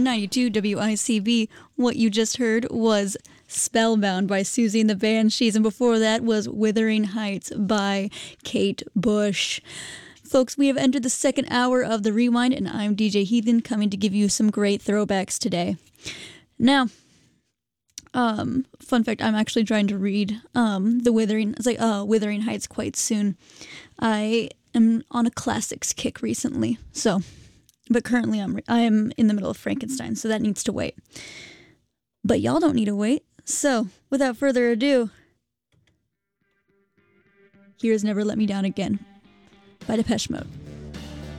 92 WICB. What you just heard was Spellbound by Susie and the Banshees, and before that was Wuthering Heights by Kate Bush. Folks, we have entered the second hour of the Rewind, and I'm DJ Heathen, coming to give you some great throwbacks today. Now, fun fact, I'm actually trying to read Wuthering Heights quite soon. I am on a classics kick recently, but currently I am in the middle of Frankenstein, so that needs to wait. But y'all don't need to wait. So, without further ado, here's Never Let Me Down Again by Depeche Mode.